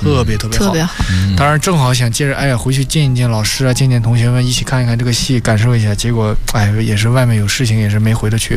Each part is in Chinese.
特别好， 特别好。 当然正好想接着回去见一见老师啊，见见同学们，一起看一看这个戏，感受一下。结果也是外面有事情，也是没回得去。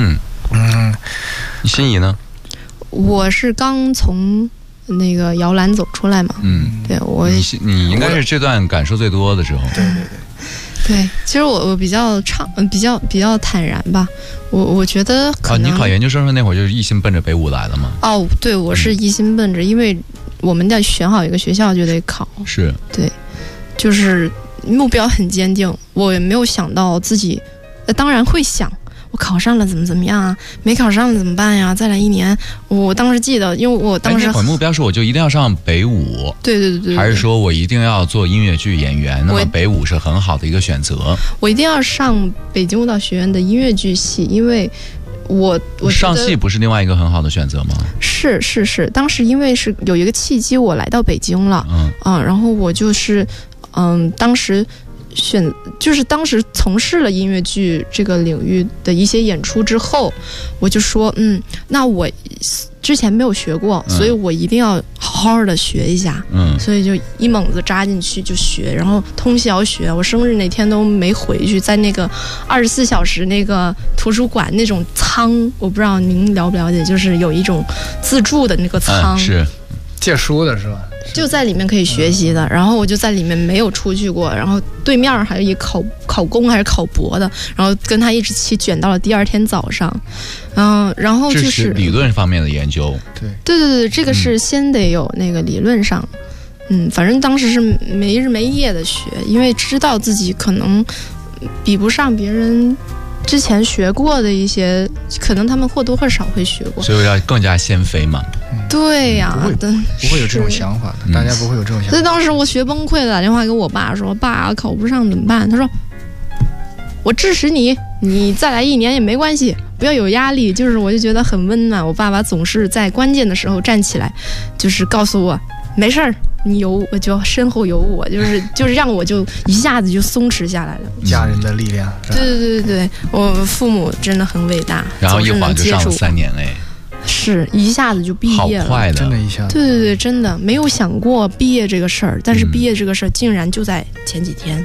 你心仪呢？ 我是刚从那个摇篮走出来嘛。对我， 你应该是这段感受最多的时候。 对，其实我比较比较坦然吧。我觉得可能你考研究生那会儿就是一心奔着北武来的吗？ 对，我是一心奔着，因为我们得选好一个学校就得考。 是， 对，就是目标很坚定。我也没有想到自己，当然会想。我考上了怎么样啊？没考上了怎么办呀？再来1年。我当时记得，因为我当时那会儿目标是我就一定要上北武。 对， 还是说我一定要做音乐剧演员？那么北武是很好的一个选择。 我一定要上北京舞蹈学院的音乐剧系，因为我上戏不是另外一个很好的选择吗？ 是，当时因为是有一个契机，我来到北京了。然后我就是当时。就是当时从事了音乐剧这个领域的一些演出之后，我就说那我之前没有学过，所以我一定要好好的学一下。所以就一猛子扎进去就学，然后通宵学。我生日那天都没回去，在那个24小时那个图书馆那种仓，我不知道您了不了解，就是有一种自助的那个仓， 是借书的是吧？ 就在里面可以学习的，然后我就在里面没有出去过，然后对面还有一考公还是考博的，然后跟他一起卷到了第2天早上，然后就是这是理论方面的研究。 对，这个是先得有那个理论上，反正当时是没日没夜的学，因为知道自己可能比不上别人之前学过的一些，可能他们或多或少会学过， 所以要更加先飞嘛。 对呀， 不会有这种想法的，大家不会有这种想法。 所以当时我学崩溃了，打电话给我爸说：“爸，考不上怎么办？”他说：“我支持你，你再来1年也没关系，不要有压力。”就是我就觉得很温暖，我爸爸总是在关键的时候站起来，就是告诉我没事儿，你有我就身后有我，就是让我就一下子就松弛下来了。 家人的力量。 对，我父母真的很伟大。 然后一晃就上了3年嘞。 是一下子就毕业了， 好快的， 真的一下子。 对，真的没有想过毕业这个事儿，但是毕业这个事儿竟然就在前几天。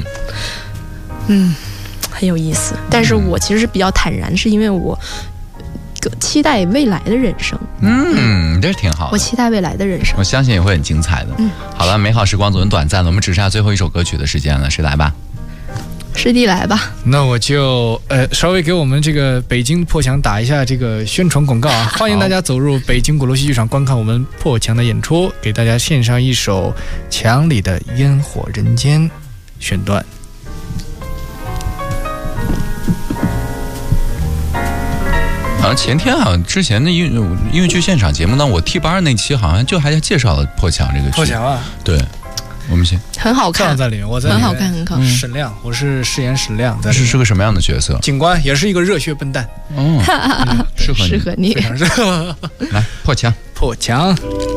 很有意思。但是我其实是比较坦然，是因为我期待未来的人生。 这是挺好的。 我期待未来的人生， 我相信也会很精彩的。好了，美好时光总是短暂的，我们只剩下最后一首歌曲的时间了，谁来吧？ 师弟来吧。 那我就稍微给我们这个北京破墙打一下这个宣传广告啊！欢迎大家走入北京鼓楼戏剧场观看我们破墙的演出，给大家献上一首《墙里的烟火人间》选段。 好像前天之前的音乐剧现场节目呢，我替班那期好像就还介绍了破墙这个剧。 破墙啊， 对。我们先很好看， 在里面，我在里面很好看，很好看。 沈亮，我是饰演沈亮， 是个什么样的角色？ 警官，也是一个热血笨蛋。 适合你， 非常适合。 来，破墙。